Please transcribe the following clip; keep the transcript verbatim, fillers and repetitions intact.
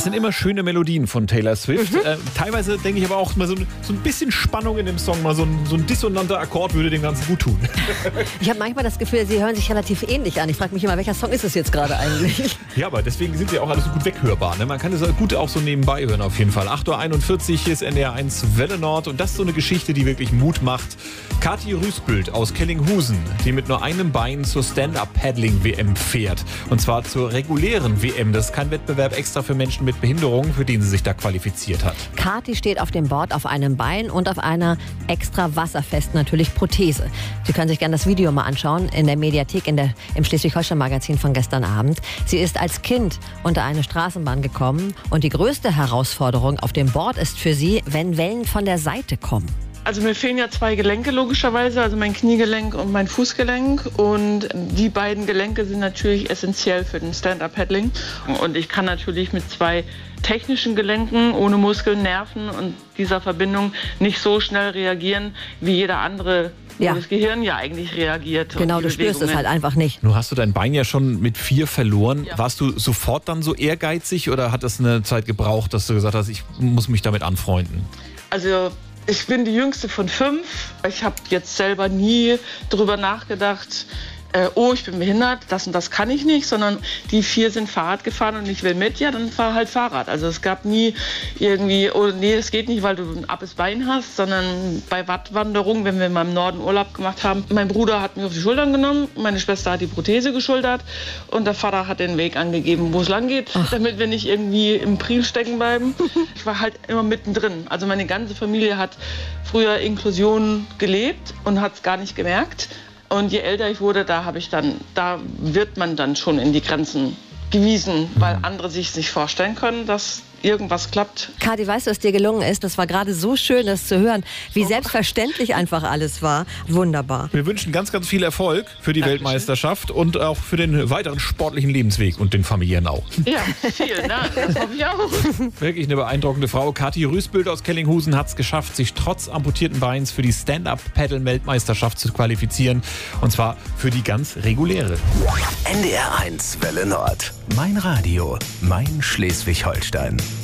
sind immer schöne Melodien von Taylor Swift. Mhm. Äh, teilweise denke ich aber auch mal so, so ein bisschen Spannung in dem Song, mal so ein, so ein dissonanter Akkord würde dem Ganzen gut tun. Ich habe manchmal das Gefühl, sie hören sich relativ ähnlich an. Ich frage mich immer, welcher Song ist es jetzt gerade eigentlich? Ja, aber deswegen sind sie auch alle so gut weghörbar. Ne? Man kann es gut auch so nebenbei hören auf jeden Fall. acht Uhr einundvierzig, hier ist N D R eins Welle Nord und das ist so eine Geschichte, die wirklich Mut macht. Kathi Rüßbüld aus Kellinghusen, die mit nur einem Bein zur Stand-Up-Paddling-W M fährt. Und zwar zur regulären W M. Das ist kein Wettbewerb extra für Menschen mit Behinderungen, für den sie sich da qualifiziert hat. Kathi steht auf dem Board auf einem Bein und auf einer extra wasserfesten natürlich Prothese. Sie können sich gerne das Video mal anschauen in der Mediathek in der, im Schleswig-Holstein-Magazin von gestern Abend. Sie ist als Kind unter eine Straßenbahn gekommen und die größte Herausforderung auf dem Board ist für sie, wenn Wellen von der Seite kommen. Also mir fehlen ja zwei Gelenke logischerweise, also mein Kniegelenk und mein Fußgelenk. Und die beiden Gelenke sind natürlich essentiell für den Stand-Up-Paddling. Und ich kann natürlich mit zwei technischen Gelenken, ohne Muskeln, Nerven und dieser Verbindung nicht so schnell reagieren, wie jeder andere, ja. wo das Gehirn ja eigentlich reagiert. Genau, du spürst es halt einfach nicht. Nun hast du dein Bein ja schon mit vier verloren. Ja. Warst du sofort dann so ehrgeizig oder hat das eine Zeit gebraucht, dass du gesagt hast, ich muss mich damit anfreunden? Also ich bin die jüngste von fünf. Ich habe jetzt selber nie darüber nachgedacht, äh, oh, ich bin behindert, das und das kann ich nicht, sondern die vier sind Fahrrad gefahren und ich will mit, ja, dann fahr halt Fahrrad. Also es gab nie irgendwie, oh nee, das geht nicht, weil du ein abes Bein hast, sondern bei Wattwanderungen, wenn wir mal im Norden Urlaub gemacht haben, mein Bruder hat mich auf die Schultern genommen, meine Schwester hat die Prothese geschultert und der Vater hat den Weg angegeben, wo es lang geht, Ach. damit wir nicht irgendwie im Priel stecken bleiben. Ich war halt immer mittendrin. Also meine ganze Familie hat früher Inklusion gelebt und hat es gar nicht gemerkt. Und je älter ich wurde, da habe ich dann, da wird man dann schon in die Grenzen gewiesen, weil andere sich nicht vorstellen können, dass irgendwas klappt. Kathi, weißt du, was dir gelungen ist? Das war gerade so schön, das zu hören, wie oh. selbstverständlich einfach alles war. Wunderbar. Wir wünschen ganz, ganz viel Erfolg für die Dankeschön. Weltmeisterschaft und auch für den weiteren sportlichen Lebensweg und den familiären auch. Ja, vielen Dank. Das hoffe ich auch. Wirklich eine beeindruckende Frau. Kathi Rüßbüld aus Kellinghusen hat es geschafft, sich trotz amputierten Beins für die Stand-Up-Paddle-Weltmeisterschaft zu qualifizieren. Und zwar für die ganz reguläre. N D R eins Welle Nord. Mein Radio. Mein Schleswig-Holstein.